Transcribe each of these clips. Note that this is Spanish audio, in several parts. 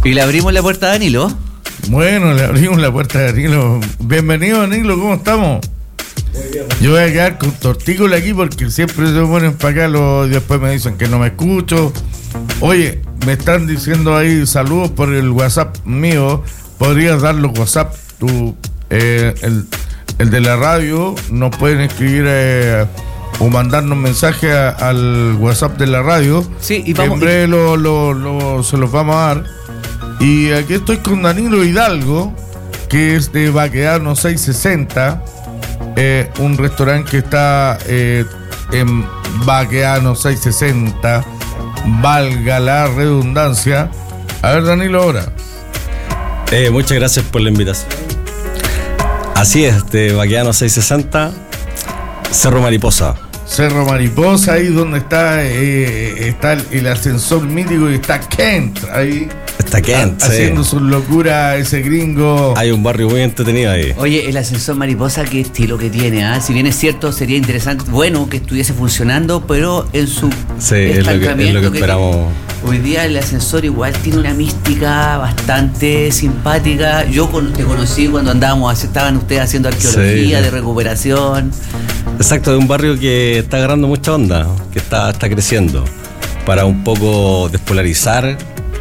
Y le abrimos la puerta a Danilo. Bueno, le abrimos la puerta a Danilo. Bienvenido, Danilo, ¿cómo estamos? Yo voy a quedar con tortícola aquí porque siempre se ponen para acá y después me dicen que no me escucho. Oye, me están diciendo ahí saludos por el WhatsApp mío. ¿Podrías dar los WhatsApp? El de la radio, nos pueden escribir o mandarnos mensaje al WhatsApp de la radio. Sí, y vamos, en breve se los vamos a dar. Y aquí estoy con Danilo Hidalgo, que es de Baquedano 660, un restaurante que está en Baquedano 660, valga la redundancia. A ver, Danilo, ahora. Muchas gracias por la invitación. Así es, de Baquedano 660, Cerro Mariposa. Cerro Mariposa, ahí donde está el ascensor mítico y está Kent ahí. Está Kent, haciendo sus locuras, ese gringo. Hay un barrio muy entretenido ahí. Oye, el ascensor Mariposa, qué estilo que tiene, ¿ah? Si bien es cierto, sería interesante, bueno, que estuviese funcionando, pero en su estancamiento es lo que esperamos. Hoy día el ascensor igual tiene una mística bastante simpática. Yo te conocí cuando estaban ustedes haciendo arqueología, de recuperación. Exacto, de un barrio que está agarrando mucha onda, que está creciendo, para un poco despolarizar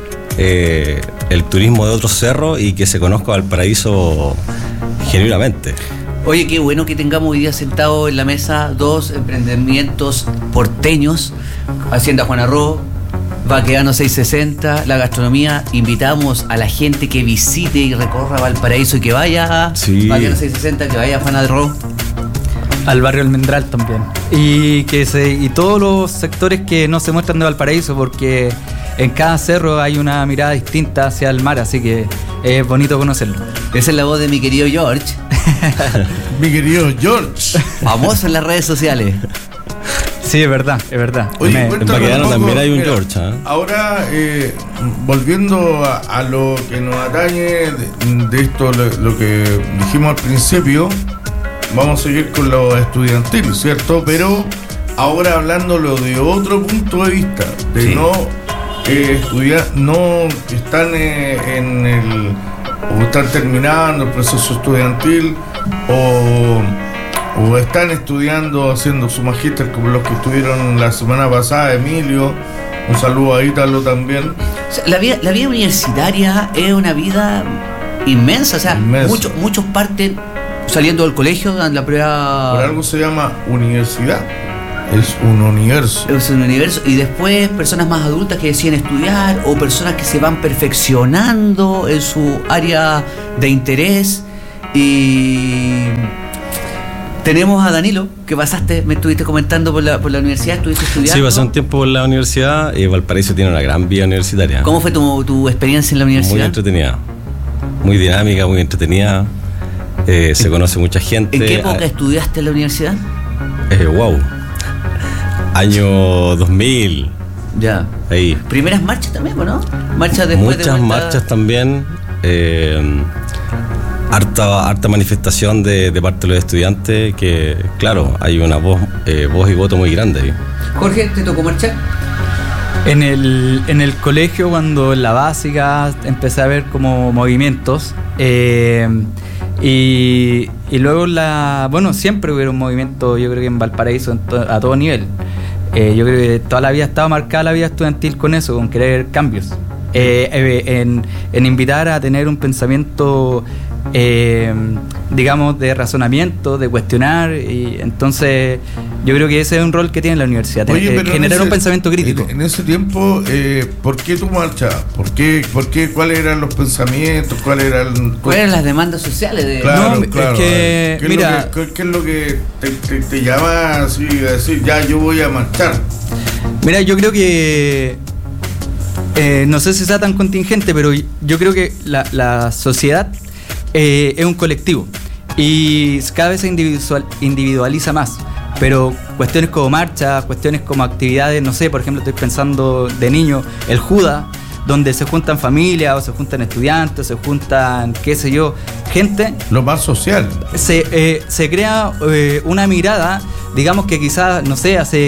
el turismo de otros cerros y que se conozca Valparaíso genuinamente. Oye, qué bueno que tengamos hoy día sentados en la mesa dos emprendimientos porteños, Hacienda Juan Arroz, Baquedano 660, la gastronomía. Invitamos a la gente que visite y recorra Valparaíso y que vaya a Baquedano 660, que vaya a Juan Arroz. Al barrio Almendral también. Y todos los sectores que no se muestran de Valparaíso, porque en cada cerro hay una mirada distinta hacia el mar, así que es bonito conocerlo. Esa es la voz de mi querido George. Mi querido George. Famoso en las redes sociales. Sí, es verdad. Oye, en Baquedano también hay un George, ¿eh? Ahora, volviendo a lo que nos atañe de esto, lo que dijimos al principio, vamos a seguir con lo estudiantil, ¿cierto? Pero ahora hablándolo de otro punto de vista, de sí. No estudiar, no están o están terminando el proceso estudiantil o están estudiando, haciendo su magíster, como los que estuvieron la semana pasada, Emilio. Un saludo a Ítalo también. O sea, la vida universitaria es una vida inmensa, o sea, muchos parten saliendo del colegio, dan la prueba. Por algo se llama universidad. Es un universo. Es un universo. Y después personas más adultas que deciden estudiar, o personas que se van perfeccionando en su área de interés. Y tenemos a Danilo, que me estuviste comentando por la universidad, estuviste estudiando. Sí, pasé un tiempo por la universidad y Valparaíso tiene una gran vida universitaria. ¿Cómo fue tu experiencia en la universidad? Muy entretenida, muy dinámica, muy entretenida. Se conoce mucha gente. ¿En qué época estudiaste en la universidad? Wow. Año 2000. Ya. Ahí. ¿Primeras marchas también, no? Marchas después muchas marchas también. Harta manifestación de parte de los estudiantes, que claro, hay una voz y voto muy grande ahí. Jorge, ¿te tocó marchar? En el colegio, cuando en la básica empecé a ver como movimientos, y luego siempre hubo un movimiento, yo creo que en Valparaíso a todo nivel. Yo creo que toda la vida estaba marcada la vida estudiantil con eso, con querer cambios, en invitar a tener un pensamiento digamos de razonamiento, de cuestionar, y entonces yo creo que ese es un rol que tiene la universidad. Oye, generar un pensamiento crítico. En ese tiempo, ¿por qué tú marchabas? ¿Por qué? ¿Cuáles eran los pensamientos? ¿Cuáles eran las demandas sociales? Claro. Es que, ¿qué es lo que te llama así a decir, ya yo voy a marchar? Mira, yo creo que no sé si sea tan contingente, pero yo creo que la sociedad es un colectivo y cada vez se individualiza más, pero cuestiones como marchas, cuestiones como actividades, no sé, por ejemplo, estoy pensando de niño, el Juda, donde se juntan familias o se juntan estudiantes, se juntan, qué sé yo, gente. Lo más social. Se crea una mirada, digamos que quizás, no sé, hace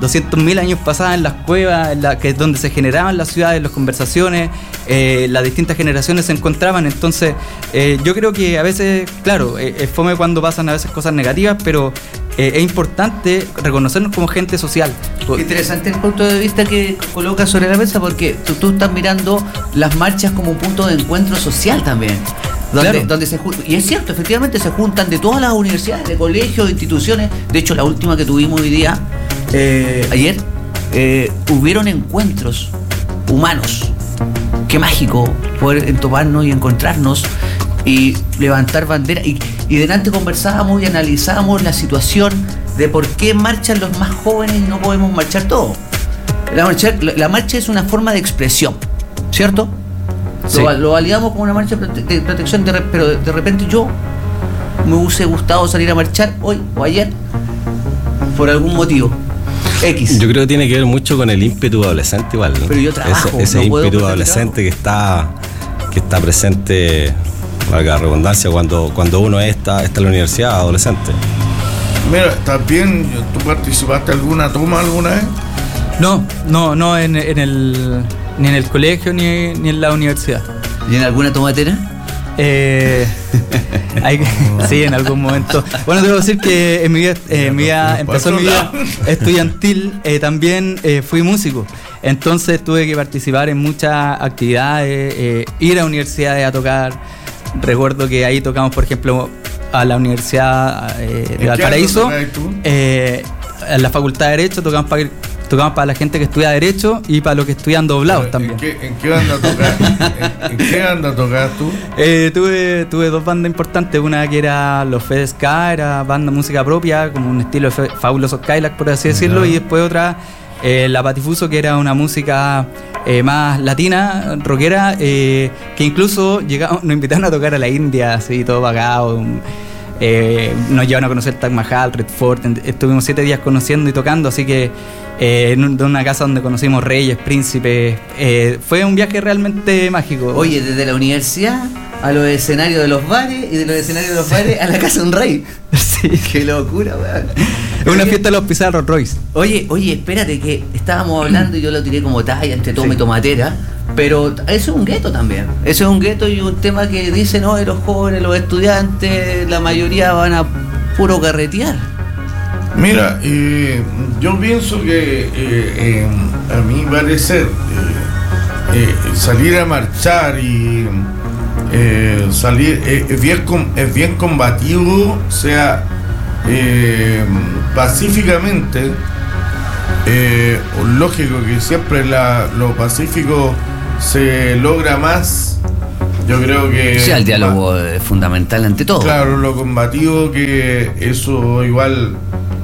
200.000 años pasaban en las cuevas, que es donde se generaban las ciudades, las conversaciones, las distintas generaciones se encontraban. Entonces, yo creo que a veces, claro, es fome cuando pasan a veces cosas negativas, pero es importante reconocernos como gente social. Interesante el punto de vista que colocas sobre la mesa, porque tú estás mirando las marchas como un punto de encuentro social también. Donde y es cierto, efectivamente se juntan de todas las universidades, de colegios, de instituciones. De hecho, la última que tuvimos hoy día, ayer, hubieron encuentros humanos. Qué mágico poder entoparnos y encontrarnos y levantar bandera. Y delante conversábamos y analizábamos la situación de por qué marchan los más jóvenes y no podemos marchar todos. La marcha es una forma de expresión, ¿cierto? Sí. Lo validamos como una marcha de protección, pero de repente yo me hubiese gustado salir a marchar hoy o ayer por algún motivo X. Yo creo que tiene que ver mucho con el ímpetu adolescente igual, ¿no? Pero yo trabajo, ese no ímpetu adolescente que está presente, valga la redundancia, cuando uno está en la universidad adolescente. Mira, también tú participaste alguna toma alguna vez. No, ni en el colegio ni en la universidad. ¿Y en alguna tomatera? Sí, en algún momento. Bueno, debo decir que en mi vida empezó mi vida estudiantil, también fui músico. Entonces tuve que participar en muchas actividades, ir a universidades a tocar. Recuerdo que ahí tocamos, por ejemplo, a la Universidad de Valparaíso, en la Facultad de Derecho, tocamos para la gente que estudia Derecho y para los que estudian doblados también. ¿En qué banda tocas? ¿En qué banda tocas tú? Tuve dos bandas importantes, una que era Los Fede Ska, era banda música propia, como un estilo de Fabulosos Cadillacs, por así decirlo, y después otra, La Patifuso, que era una música más latina, rockera, que incluso nos invitaron a tocar a la India, así todo pagado. Nos llevan a conocer Taj Mahal, Red Fort. Estuvimos 7 días conociendo y tocando, así que en una casa donde conocimos reyes, príncipes. Fue un viaje realmente mágico. Oye, desde la universidad a los escenarios de los bares y de los escenarios de los bares a la casa de un rey. Sí. Qué locura, weón. Es una fiesta de los Pizarro Royce. Oye, espérate, que estábamos hablando y yo lo tiré como talla entre toma y tomatera. Pero eso es un gueto también. Eso es un gueto y un tema que dicen, no, los jóvenes, los estudiantes, la mayoría van a puro carretear. Mira, yo pienso que a mi parecer salir a marchar y salir es bien combativo, o sea, pacíficamente. Lógico que siempre lo pacífico se logra más. Yo creo que o sea, el diálogo es fundamental ante todo. Claro, lo combativo, que eso igual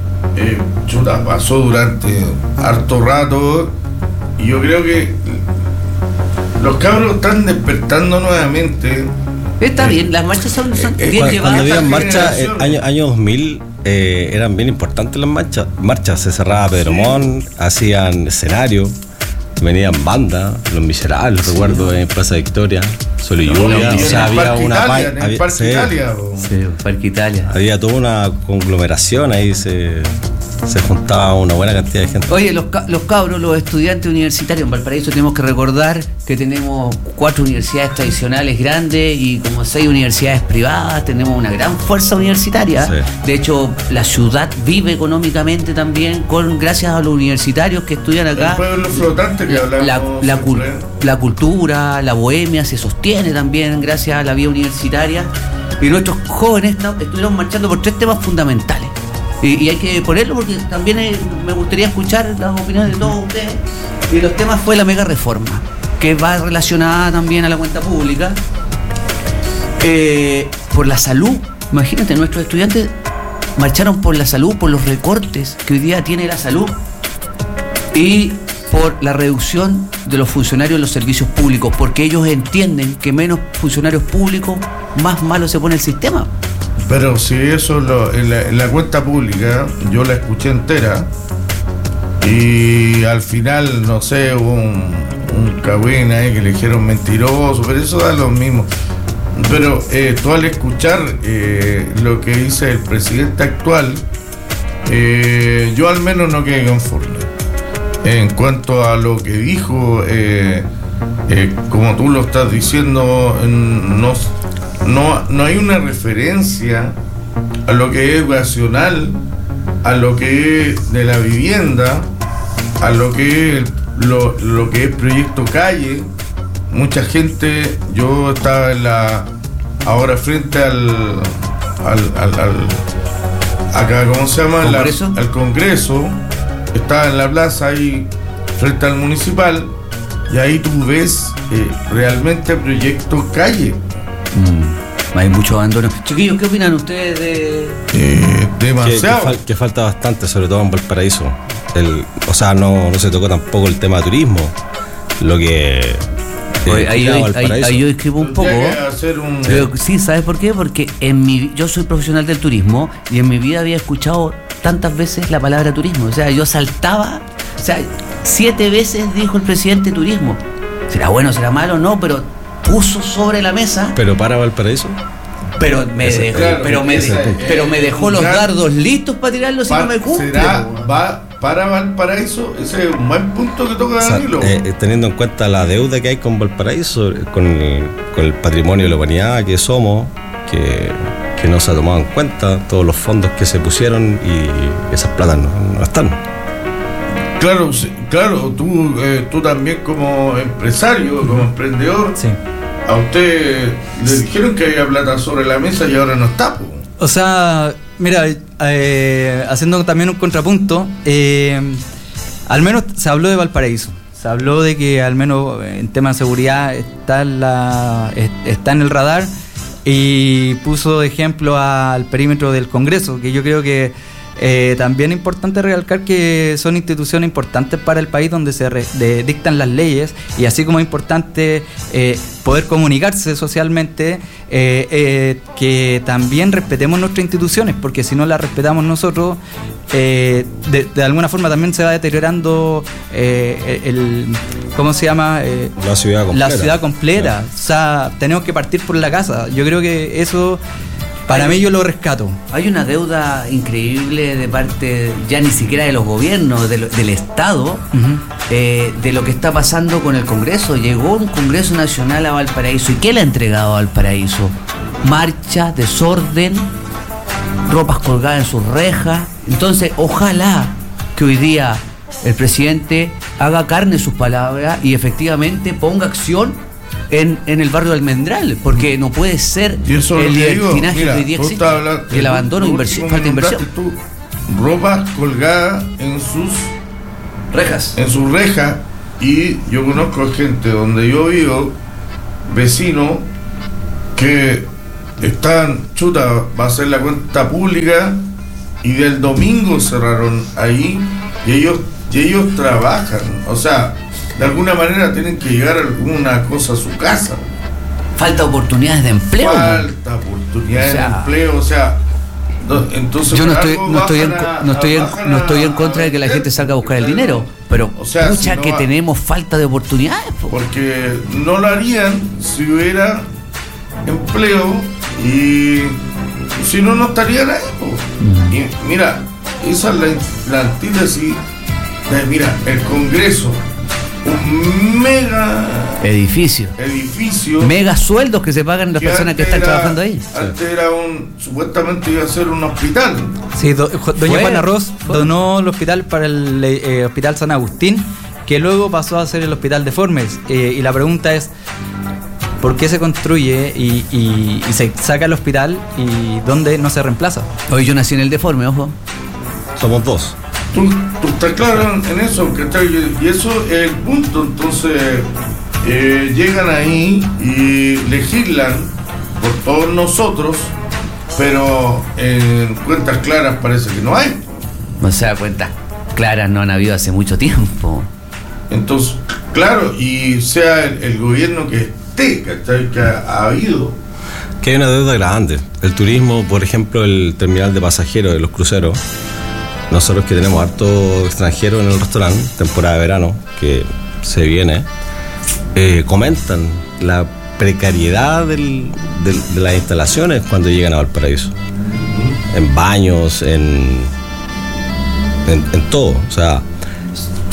pasó durante harto rato, y yo creo que los cabros están despertando nuevamente. Está bien, las marchas son bien llevadas. Cuando había marcha, año 2000, eran bien importantes las marchas. Se cerraba Pedro Montt, hacían escenario, venían bandas, Los Miserables, recuerdo, en Plaza Victoria, Sol y Lluvia. O sea, había una Parque Italia. Sí, Parque Italia. Había toda una conglomeración, ahí se juntaba una buena cantidad de gente. Oye, los cabros, los estudiantes universitarios en Valparaíso, tenemos que recordar que tenemos 4 universidades tradicionales grandes y como 6 universidades privadas. Tenemos una gran fuerza universitaria. Sí. De hecho, la ciudad vive económicamente también gracias a los universitarios que estudian acá. El pueblo flotante que hablamos. La cultura, la bohemia se sostiene también gracias a la vía universitaria. Y nuestros jóvenes estuvieron marchando por 3 temas fundamentales. Y hay que ponerlo porque también me gustaría escuchar las opiniones de todos ustedes. Y los temas fue la mega reforma, que va relacionada también a la cuenta pública. Por la salud, imagínate, nuestros estudiantes marcharon por la salud, por los recortes que hoy día tiene la salud y por la reducción de los funcionarios en los servicios públicos, porque ellos entienden que menos funcionarios públicos, más malo se pone el sistema. Pero si eso en la cuenta pública, yo la escuché entera y al final, no sé, hubo un cagüín ahí que le dijeron mentiroso, pero eso da lo mismo. Pero tú al escuchar lo que dice el presidente actual, yo al menos no quedé conforme. en cuanto a lo que dijo, como tú lo estás diciendo, no hay una referencia a lo que es educacional, a lo que es de la vivienda, a lo que es lo que es proyecto calle. Mucha gente, yo estaba ahora frente acá, ¿cómo se llama? ¿Congreso? Al Congreso, estaba en la plaza ahí frente al municipal, y ahí tú ves realmente proyecto calle. Hay mucho abandono. Chiquillos, ¿qué opinan ustedes de...? Demasiado. Que falta bastante, sobre todo en Valparaíso. O sea, no se tocó tampoco el tema de turismo. Lo que... ahí yo discrepo un poco. Pero, sí, ¿sabes por qué? Porque yo soy profesional del turismo y en mi vida había escuchado tantas veces la palabra turismo. O sea, yo saltaba. O sea, 7 veces dijo el presidente turismo. ¿Será bueno, será malo? No, pero puso sobre la mesa. ¿Pero para Valparaíso? Pero me dejó los dardos listos para tirarlos si no me cumple. Para Valparaíso, ese es un buen punto que toca Danilo. Teniendo en cuenta la deuda que hay con Valparaíso, con el patrimonio de la humanidad que somos, que no se ha tomado en cuenta, todos los fondos que se pusieron y esas platas no están. Claro, tú también como empresario, como emprendedor, Sí. a usted le dijeron que había plata sobre la mesa y ahora no está, po. O sea, mira, haciendo también un contrapunto, al menos se habló de Valparaíso. Se habló de que al menos en tema de seguridad está en el radar, y puso de ejemplo al perímetro del Congreso, que yo creo que también es importante recalcar que son instituciones importantes para el país donde se dictan las leyes, y así como es importante poder comunicarse socialmente, que también respetemos nuestras instituciones, porque si no las respetamos nosotros, de alguna forma también se va deteriorando ¿cómo se llama? La ciudad completa. La ciudad completa. Claro. O sea, tenemos que partir por la casa. Yo creo que eso, para mí, yo lo rescato. Hay una deuda increíble de parte, ya ni siquiera de los gobiernos, del Estado, de lo que está pasando con el Congreso. Llegó un Congreso Nacional a Valparaíso. ¿Y qué le ha entregado a Valparaíso? Marcha, desorden, ropas colgadas en sus rejas. Entonces, ojalá que hoy día el presidente haga carne sus palabras y efectivamente ponga acción en el barrio de Almendral, porque no puede ser Y eso el libertinaje que hoy día tú existe, estás hablando- y el abandono, último falta de inversión. tú, ropas colgadas en sus Rejas. rejas, y yo conozco gente donde yo vivo, vecinos, que están, va a ser la cuenta pública, y del domingo cerraron ahí, y ellos trabajan, o sea, de alguna manera tienen que llegar alguna cosa a su casa. Falta oportunidades de empleo. Falta oportunidades, O sea, de empleo, o sea, entonces Yo no por estoy, algo no estoy en, bajan no estoy en contra de que la gente salga a buscar el dinero, pero O sea, mucha si no que va- tenemos falta de oportunidades. Po. porque no lo harían si hubiera empleo, y si no estarían ahí, po. Y mira, esa es la antítesis de, mira, el Congreso, un mega Edificio. edificio, Mega sueldos que se pagan las personas que antes están era- trabajando ahí. antes era supuestamente iba a ser un hospital. Sí, doña Fue- Juana Ross fue. donó el hospital para el Hospital San Agustín, que luego pasó a ser el Hospital Deformes. Y la pregunta es, ¿por qué se construye y se saca el hospital y dónde no se reemplaza? Hoy yo nací en el Deforme, ojo. Somos dos. Tú estás claro en eso, ¿cachai? Y eso es el punto. Entonces llegan ahí y legislan por todos nosotros, pero en cuentas claras parece que no hay. O sea, cuentas claras no han habido hace mucho tiempo. Entonces, claro, y sea el gobierno que esté, ¿cachai? Que ha habido. Que hay una deuda grande. El turismo, por ejemplo, el terminal de pasajeros de los cruceros. Nosotros que tenemos harto extranjeros en el restaurante, temporada de verano, que se viene, comentan la precariedad de las instalaciones cuando llegan a Valparaíso. En baños, en todo. O sea,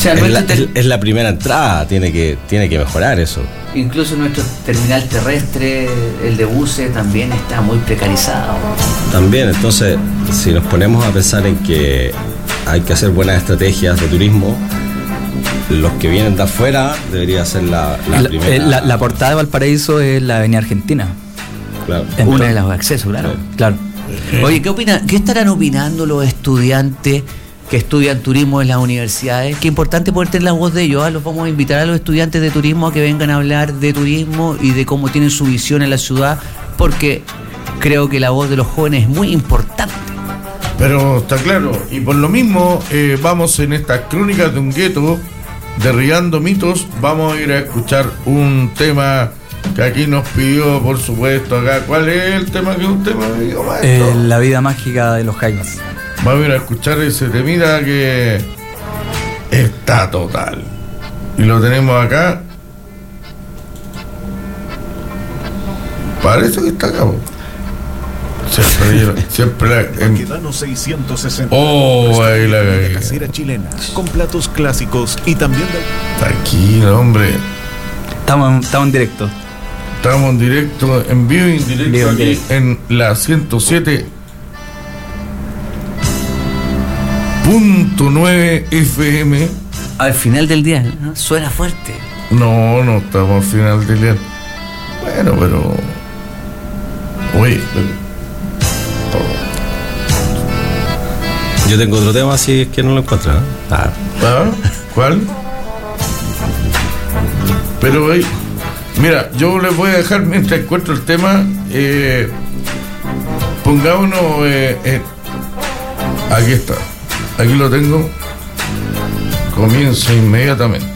sea, Es la primera entrada, tiene que mejorar eso. Incluso nuestro terminal terrestre, el de buses, también está muy precarizado. También, entonces, si nos ponemos a pensar en que hay que hacer buenas estrategias de turismo, los que vienen de afuera debería ser la primera. La portada de Valparaíso es la Avenida Argentina. Claro. Una de los accesos, claro. Claro. Oye, ¿qué estarán opinando los estudiantes que estudian turismo en las universidades? Qué importante poder tener la voz de ellos. Los vamos a invitar a los estudiantes de turismo a que vengan a hablar de turismo y de cómo tienen su visión en la ciudad, porque creo que la voz de los jóvenes es muy importante. Pero está claro, y por lo mismo vamos en estas crónicas de un gueto, derribando mitos, vamos a ir a escuchar un tema que aquí nos pidió, por supuesto, acá. ¿Cuál es el tema que es un tema mío, maestro? La vida mágica de los Jaivas. Vamos a ir a escuchar ese temita que está total. Y lo tenemos acá. Parece que está acá. Siempre la. Quedano 660. Oh, ahí la cagué. Casera chilena, con platos clásicos y también Tranquilo, hombre. Estamos en directo. Estamos en directo, en vivo y en directo aquí en la 107.9 FM. Al final del día, ¿no? Suena fuerte. No estamos al final del día. Bueno, pero. Oye, Yo tengo otro tema, si es que no lo encuentran. ¿Cuál? Pero ahí, mira, yo les voy a dejar mientras encuentro el tema. Pongámonos. Aquí está. Aquí lo tengo. Comienza inmediatamente.